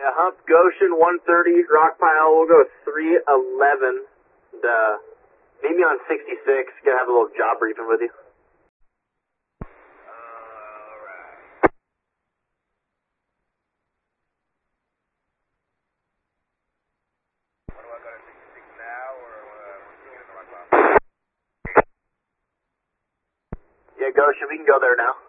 Hump Goshen 130, rock pile, we'll go 311. Meet me on 66, gonna have a little job briefing with you. Yeah, Goshen, we can go there now.